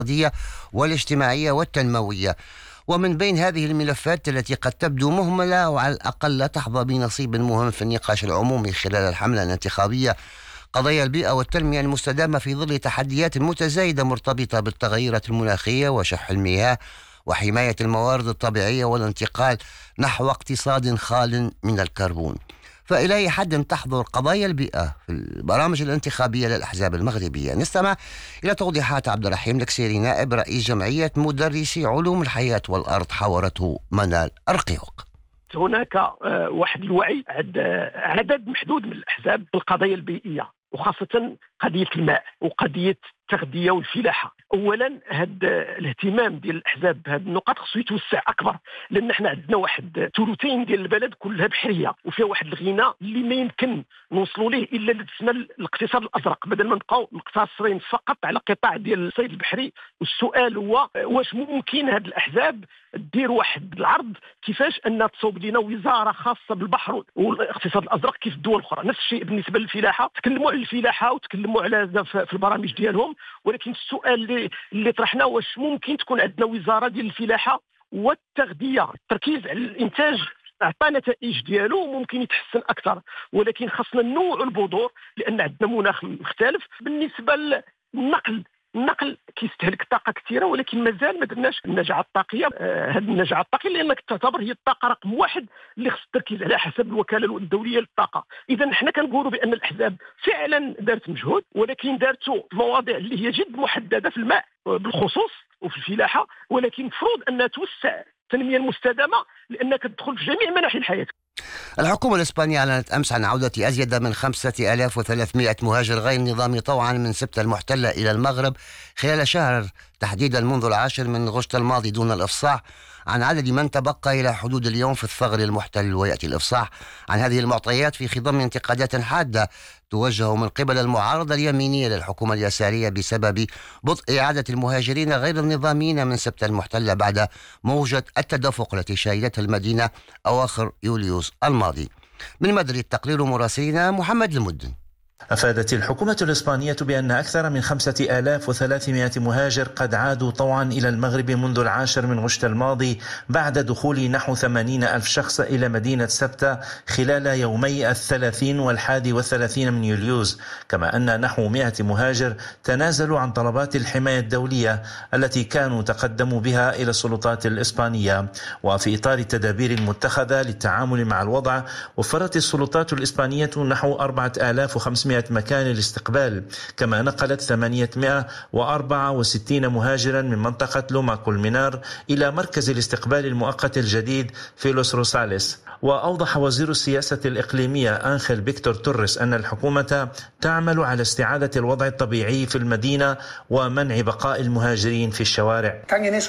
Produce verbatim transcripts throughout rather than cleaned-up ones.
الاقتصادية والاجتماعية والتنموية. ومن بين هذه الملفات التي قد تبدو مهملة وعلى الأقل لا تحظى بنصيب مهم في النقاش العمومي خلال الحملة الانتخابية، قضايا البيئة والتنمية المستدامة في ظل تحديات متزايدة مرتبطة بالتغيرات المناخية وشح المياه وحماية الموارد الطبيعية والانتقال نحو اقتصاد خال من الكربون. فإلى أي حد تحضر قضايا البيئة في البرامج الانتخابية للأحزاب المغربية؟ نستمع إلى توضيحات عبد الرحيم الكسيري، نائب رئيس جمعية مدرسي علوم الحياة والأرض، حاورته منال أرقيوق. هناك واحد الوعي عند عدد محدود من الأحزاب بالقضايا البيئية، وخاصة قضية الماء وقضية التغذية والفلاحة. اولا هذا الاهتمام ديال الاحزاب بهذه النقاط خصو يتوسع اكبر، لان حنا عندنا واحد ثلثين ديال البلد كلها بحريه وفيها واحد الغنى اللي ما يمكن نوصلوا ليه الا اللي تسمى الاقتصاد الازرق، بدل ما نبقاو مقتصرين فقط على قطاع ديال الصيد البحري. والسؤال هو واش ممكن هذه الاحزاب دير واحد العرض كيفاش ان تصوب لنا وزاره خاصه بالبحر والاقتصاد الازرق كيف الدول الاخرى. نفس الشيء بالنسبه للفلاحه، تكلموا على الفلاحه وتكلموا على في البرامج ديالهم، ولكن السؤال اللي اللي طرحنا واش ممكن تكون عندنا وزاره ديال الفلاحه والتغذيه. التركيز على الانتاج عطى نتائج ديالو ممكن يتحسن اكثر، ولكن خاصنا ننوعوا البذور لان عندنا مناخ مختلف. بالنسبه للنقل، النقل كيستهلك طاقه كثيره، ولكن مازال ما درناش النجعه الطاقيه. آه هذه النجعه الطاقيه لانك تعتبر هي الطاقه رقم واحد اللي خص التركيز على حسب الوكاله الدوليه للطاقه. اذا حنا كنقولوا بان الاحزاب فعلا دارت مجهود، ولكن دارته مواضيع اللي هي جد محدده في الماء بالخصوص وفي الفلاحه، ولكن مفروض انها توسع التنميه المستدامه لانها كتدخل في جميع مناحي الحياه. الحكومة الإسبانية أعلنت أمس عن عودة أزيد من خمسة آلاف وثلاثمائة مهاجر غير نظامي طوعا من سبتة المحتلة إلى المغرب خلال شهر، تحديدا منذ العاشر من غشت الماضي، دون الإفصاح عن عدد من تبقى إلى حدود اليوم في الثغر المحتل. ويأتي الإفصاح عن هذه المعطيات في خضم انتقادات حادة توجه من قبل المعارضة اليمينية للحكومة اليسارية بسبب بطء إعادة المهاجرين غير النظاميين من سبتة المحتلة بعد موجة التدفق التي شهدتها المدينة أواخر يوليوز الماضي. من مدريد تقرير مراسلنا محمد المدن. أفادت الحكومة الإسبانية بأن أكثر من خمسة آلاف وثلاثمائة مهاجر قد عادوا طوعا إلى المغرب منذ العاشر من غشت الماضي بعد دخول نحو ثمانين ألف شخص إلى مدينة سبتة خلال يومي الثلاثين والحادي والثلاثين من يوليوز، كما أن نحو مئة مهاجر تنازلوا عن طلبات الحماية الدولية التي كانوا تقدموا بها إلى السلطات الإسبانية. وفي إطار التدابير المتخذة للتعامل مع الوضع، وفرت السلطات الإسبانية نحو أربعة آلاف وخمسمائة مكان للاستقبال، كما نقلت ثمانمائة وأربعة وستين مهاجرا من منطقة لوما كولمينار إلى مركز الاستقبال المؤقت الجديد في لوس روساليس. وأوضح وزير السياسة الإقليمية أنخيل فيكتور توريس أن الحكومة تعمل على استعادة الوضع الطبيعي في المدينة ومنع بقاء المهاجرين في الشوارع.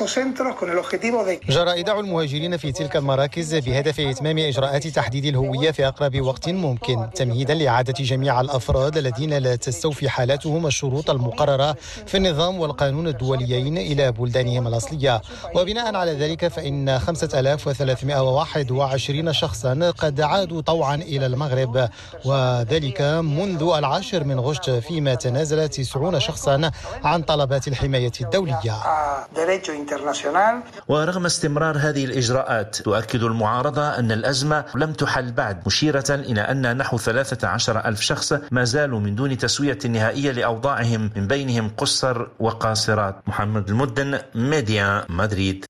جرى إيداع المهاجرين في تلك المراكز بهدف إتمام إجراءات تحديد الهوية في أقرب وقت ممكن، تمهيدا لإعادة جميع الأفراد الذين لا تستوفي حالاتهم الشروط المقررة في النظام والقانون الدوليين إلى بلدانهم الأصلية. وبناء على ذلك فإن خمسة آلاف وثلاثمائة وواحد وعشرين شخصا قد عادوا طوعا إلى المغرب، وذلك منذ العاشر من غشت، فيما تنازل تسعون شخصا عن طلبات الحماية الدولية. ورغم استمرار هذه الإجراءات، تؤكد المعارضة أن الأزمة لم تحل بعد، مشيرة إلى أن نحو ثلاثة عشر ألف شخص ما زالوا من دون تسوية نهائية لأوضاعهم، من بينهم قُصّر وقاصرات. محمد المدن، ميديا مدريد.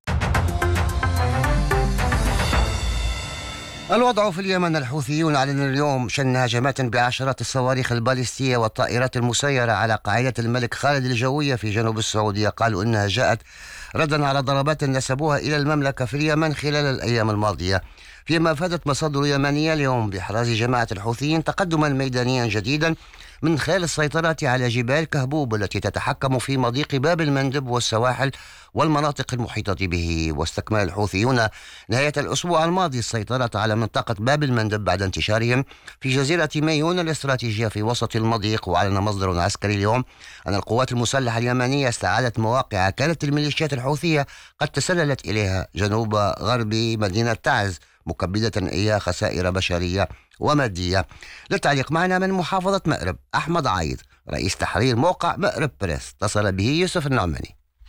الوضع في اليمن، الحوثيون أعلنوا اليوم شن هجمات بعشرات الصواريخ الباليستية والطائرات المسيرة على قاعدة الملك خالد الجوية في جنوب السعودية. قالوا إنها جاءت ردا على ضربات نسبوها إلى المملكة في اليمن خلال الأيام الماضية، فيما أفادت مصادر يمنية اليوم بإحراز جماعة الحوثيين تقدما ميدانيا جديدا من خلال السيطرة على جبال كهبوب التي تتحكم في مضيق باب المندب والسواحل والمناطق المحيطة به. واستكمل الحوثيون نهاية الأسبوع الماضي السيطرة على منطقة باب المندب بعد انتشارهم في جزيرة ميون الاستراتيجية في وسط المضيق. وأعلن مصدر عسكري اليوم أن القوات المسلحة اليمنية استعادت مواقع كانت الميليشيات الحوثية قد تسللت إليها جنوب غرب مدينة تعز، مكبدة إياه خسائر بشرية ومادية. للتعليق معنا من محافظة مأرب أحمد عايد رئيس تحرير موقع مأرب بريس، اتصل به يوسف النعماني.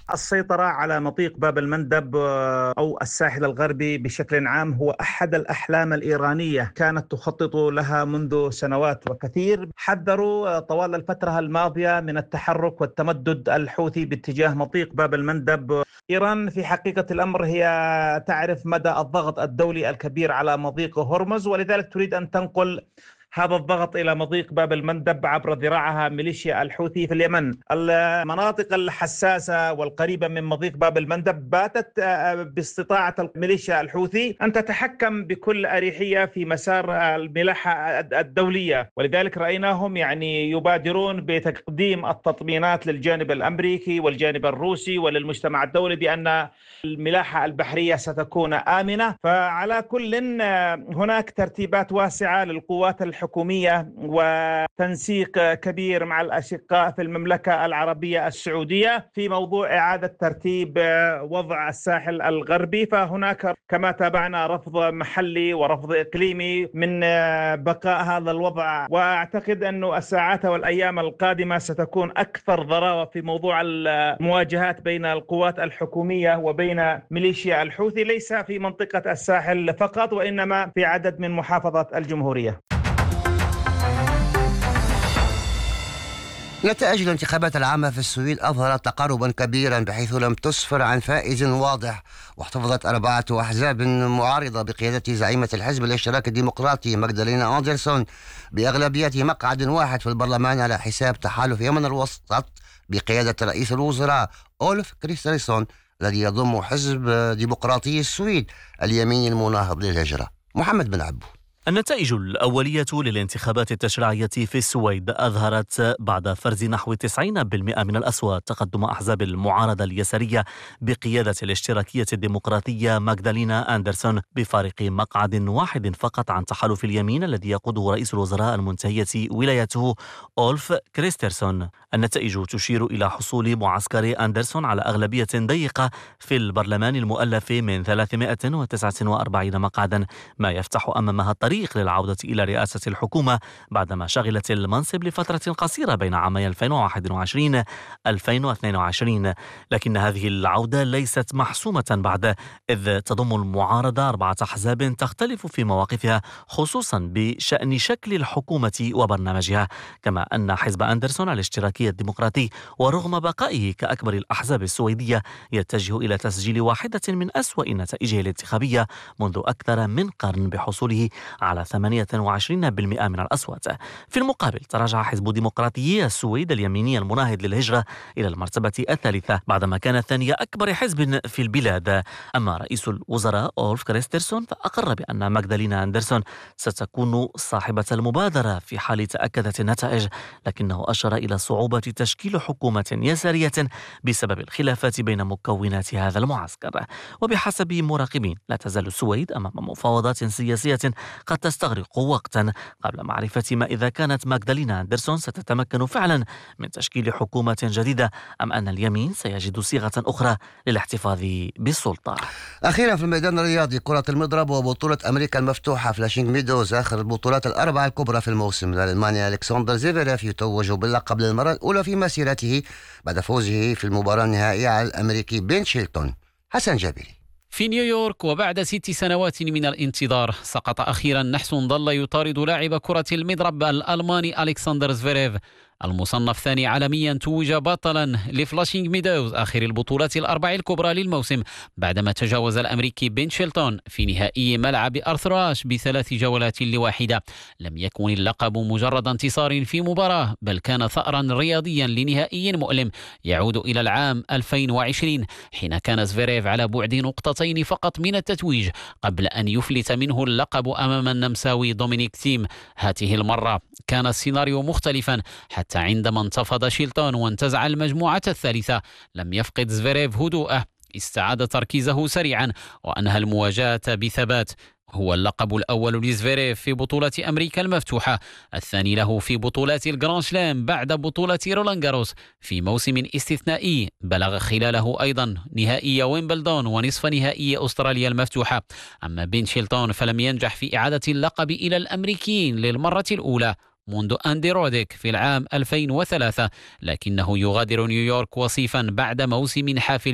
السيطرة على مضيق باب المندب أو الساحل الغربي بشكل عام هو أحد الأحلام الإيرانية كانت تخطط لها منذ سنوات وكثير. حذروا طوال الفترة الماضية من التحرك والتمدد الحوثي باتجاه مضيق باب المندب. إيران في حقيقة الأمر هي تعرف مدى الضغط الدولي الكبير على مضيق هرمز، ولذلك تريد أن تنقل هذا الضغط إلى مضيق باب المندب عبر ذراعها ميليشيا الحوثي في اليمن. المناطق الحساسة والقريبة من مضيق باب المندب باتت باستطاعة الميليشيا الحوثي أن تتحكم بكل أريحية في مسار الملاحة الدولية، ولذلك رأيناهم يعني يبادرون بتقديم التطمينات للجانب الأمريكي والجانب الروسي وللمجتمع الدولي بأن الملاحة البحرية ستكون آمنة. فعلى كل هناك ترتيبات واسعة للقوات الحكومية وتنسيق كبير مع الأشقاء في المملكة العربية السعودية في موضوع إعادة ترتيب وضع الساحل الغربي. فهناك كما تابعنا رفض محلي ورفض إقليمي من بقاء هذا الوضع، وأعتقد أن الساعات والأيام القادمة ستكون أكثر ضراوة في موضوع المواجهات بين القوات الحكومية وبين ميليشيا الحوثي، ليس في منطقة الساحل فقط وإنما في عدد من محافظات الجمهورية. نتائج الانتخابات العامة في السويد أظهرت تقاربا كبيرا بحيث لم تسفر عن فائز واضح، واحتفظت أربعة أحزاب معارضة بقيادة زعيمة الحزب الاشتراكي الديمقراطي ماغدالينا أندرسون بأغلبية مقعد واحد في البرلمان على حساب تحالف يمن الوسط بقيادة رئيس الوزراء أولف كريسترسون الذي يضم حزب ديمقراطي السويد اليمين المناهض للهجرة. محمد بن عبو. النتائج الأولية للانتخابات التشريعية في السويد أظهرت بعد فرز نحو تسعين بالمئة من الأصوات تقدم أحزاب المعارضة اليسارية بقيادة الاشتراكية الديمقراطية ماغدالينا أندرسون بفارق مقعد واحد فقط عن تحالف اليمين الذي يقوده رئيس الوزراء المنتهية ولايته أولف كريسترسون. النتائج تشير إلى حصول معسكر أندرسون على أغلبية ضيقة في البرلمان المؤلف من ثلاثمائة وتسعة وأربعين مقعدا، ما يفتح أمامها الطريق للعودة إلى رئاسة الحكومة بعدما شغلت المنصب لفترة قصيرة بين عامي ألفين وواحد وعشرين ألفين واثنين وعشرين. لكن هذه العودة ليست محسومة بعد، إذ تضم المعارضة أربعة أحزاب تختلف في مواقفها خصوصا بشأن شكل الحكومة وبرنامجها، كما أن حزب أندرسون الاشتراكي الديمقراطي ورغم بقائه كأكبر الأحزاب السويدية يتجه إلى تسجيل واحدة من أسوأ نتائجه الانتخابية منذ أكثر من قرن بحصوله على ثمانية وعشرين بالمئة من الأصوات. في المقابل تراجع حزب ديمقراطيي السويد اليميني المناهض للهجرة إلى المرتبة الثالثة بعدما كان ثاني أكبر حزب في البلاد. أما رئيس الوزراء أولف كريسترسون فأقر بأن ماغدالينا أندرسون ستكون صاحبة المبادرة في حال تأكدت النتائج، لكنه أشار إلى صعوبة تشكيل حكومة يسارية بسبب الخلافات بين مكونات هذا المعسكر. وبحسب مراقبين لا تزال السويد أمام مفاوضات سياسية قد تستغرق وقتا قبل معرفة ما إذا كانت ماغدالينا أندرسون ستتمكن فعلا من تشكيل حكومة جديدة أم أن اليمين سيجد صيغة أخرى للاحتفاظ بالسلطة. أخيرا في الميدان الرياضي كرة المضرب وبطولة أمريكا المفتوحة فلاشينغ ميدوز آخر البطولات الأربعة الكبرى في الموسم. الألماني ألكسندر زيفيريف يتوج باللقب للمرة الأولى في مسيرته بعد فوزه في المباراة النهائية على الأمريكي بين شيلتون. حسن جابري. في نيويورك وبعد ست سنوات من الانتظار سقط أخيرا نحس ظل يطارد لاعب كرة المضرب الألماني ألكسندر زفيريف. المصنف ثاني عالميا توج بطلا لفلاشينغ ميدوز آخر البطولات الأربع الكبرى للموسم بعدما تجاوز الأمريكي بين شيلتون في نهائي ملعب أرثراش بثلاث جولات لواحدة. لم يكن اللقب مجرد انتصار في مباراة، بل كان ثأرا رياضيا لنهائي مؤلم يعود إلى العام ألفين وعشرين حين كان زفيريف على بعد نقطتين فقط من التتويج قبل أن يفلت منه اللقب أمام النمساوي دومينيك ثيم. هذه المرة كان السيناريو مختلفا حتى عندما انتفض شيلتون وانتزع المجموعة الثالثة لم يفقد زفيريف هدوءه، استعاد تركيزه سريعا وأنهى المواجهة بثبات. هو اللقب الأول لزفيريف في بطولة أمريكا المفتوحة، الثاني له في بطولات الجران سلام بعد بطولة رولان جاروس في موسم استثنائي بلغ خلاله أيضا نهائي ويمبلدون ونصف نهائي أستراليا المفتوحة. أما بين شيلتون فلم ينجح في إعادة اللقب إلى الأمريكيين للمرة الأولى منذ أندي روديك في العام ألفين وثلاثة، لكنه يغادر نيويورك وصيفا بعد موسم حافل